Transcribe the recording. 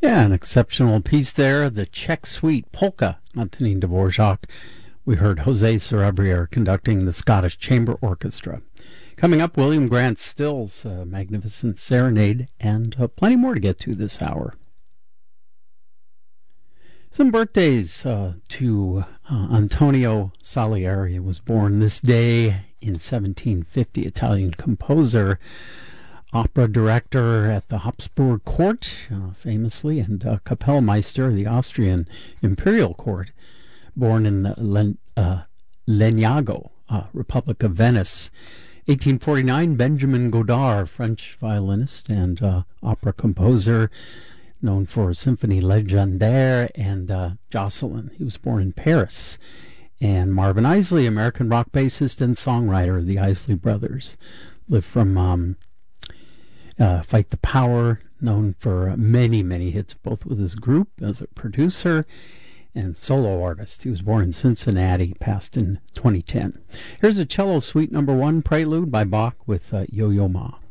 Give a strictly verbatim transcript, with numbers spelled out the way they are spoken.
Yeah, an exceptional piece there, the Czech Suite Polka, Antonin Dvorak. We heard Jose Cerebrier conducting the Scottish Chamber Orchestra. Coming up, William Grant Still's uh, Magnificent Serenade, and uh, plenty more to get to this hour. Some birthdays uh, to uh, Antonio Salieri. He was born this day in seventeen fifty, Italian composer, opera director at the Habsburg court, uh, famously, and uh, Kapellmeister, the Austrian imperial court, born in uh, Len, uh, Legnago, uh, Republic of Venice. eighteen forty-nine, Benjamin Godard, French violinist and uh, opera composer, known for Symphonie Légendaire and uh, Jocelyn. He was born in Paris. And Marvin Isley, American rock bassist and songwriter of the Isley Brothers, lived from um, uh, Fight the Power, known for many, many hits, both with his group as a producer and solo artist. He was born in Cincinnati, passed in twenty ten. Here's a cello suite number one, Prelude by Bach with uh, Yo-Yo Ma.